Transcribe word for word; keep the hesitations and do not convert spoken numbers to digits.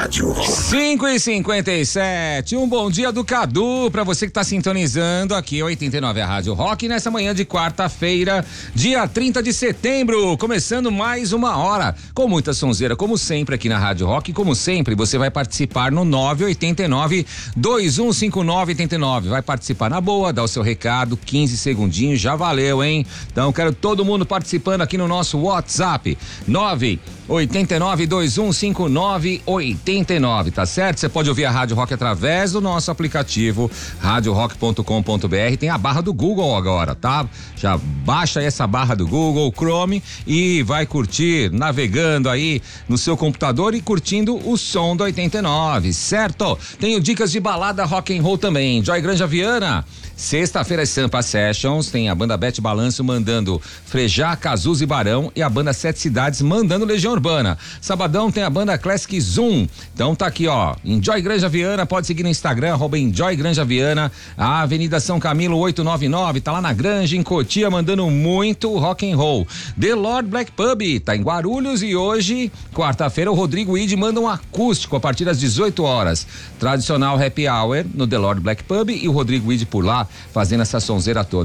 Rádio Rock. cinco e cinquenta e sete, um bom dia do Cadu pra você que tá sintonizando aqui oitenta e nove a Rádio Rock nessa manhã de quarta-feira, dia trinta de setembro, começando mais uma hora com muita sonzeira, como sempre aqui na Rádio Rock. Como sempre, você vai participar no nove oito nove, dois um cinco nove oito nove, vai participar na boa, dá o seu recado, quinze segundinhos, já valeu, hein? Então quero todo mundo participando aqui no nosso WhatsApp, nove oito nove, dois um cinco nove oito nove, tá certo? Você pode ouvir a Rádio Rock através do nosso aplicativo rádio rock ponto com ponto b r. Tem a barra do Google agora, tá? Já baixa essa barra do Google Chrome e vai curtir navegando aí no seu computador e curtindo o som do oitenta e nove, certo? Tenho dicas de balada rock and roll também. Joy Granja Viana, sexta-feira Sampa Sessions, tem a banda Bete Balanço mandando Frejá, Cazuz e Barão, e a banda Sete Cidades mandando Legião Urbana. Sabadão tem a banda Classic Zoom. Então tá aqui, ó, Enjoy Granja Viana, pode seguir no Instagram, arroba Enjoy Granja Viana. A Avenida São Camilo oitocentos e noventa e nove, tá lá na Granja, em Cotia, mandando muito rock and roll. The Lord Black Pub, tá em Guarulhos, e hoje, quarta-feira, o Rodrigo Ide manda um acústico a partir das dezoito horas. Tradicional happy hour no The Lord Black Pub, e o Rodrigo Ide por lá fazendo essa sonzeira toda.